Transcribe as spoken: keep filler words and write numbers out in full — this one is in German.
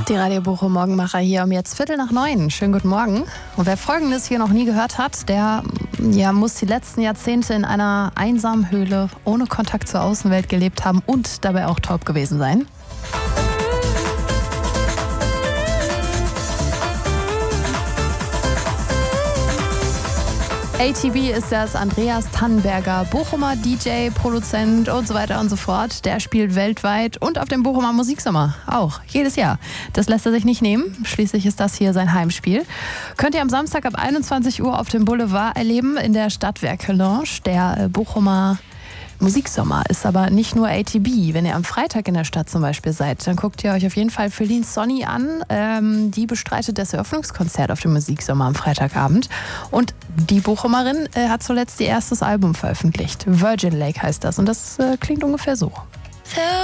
Die Radio Bochum Morgenmacher hier um jetzt Viertel nach neun. Schönen guten Morgen. Und wer Folgendes hier noch nie gehört hat, der ja, muss die letzten Jahrzehnte in einer einsamen Höhle ohne Kontakt zur Außenwelt gelebt haben und dabei auch taub gewesen sein. A T B ist das Andreas Tannenberger, Bochumer D J, Produzent und so weiter und so fort. Der spielt weltweit und auf dem Bochumer Musiksommer auch, jedes Jahr. Das lässt er sich nicht nehmen, schließlich ist das hier sein Heimspiel. Könnt ihr am Samstag ab einundzwanzig Uhr auf dem Boulevard erleben in der Stadtwerke Lounge. Der Bochumer Musiksommer ist aber nicht nur A T B. Wenn ihr am Freitag in der Stadt zum Beispiel seid, dann guckt ihr euch auf jeden Fall Feline Sonny an. Ähm, die bestreitet das Eröffnungskonzert auf dem Musiksommer am Freitagabend. Und die Bochumerin äh, hat zuletzt ihr erstes Album veröffentlicht. Virgin Lake heißt das. Und das äh, klingt ungefähr so.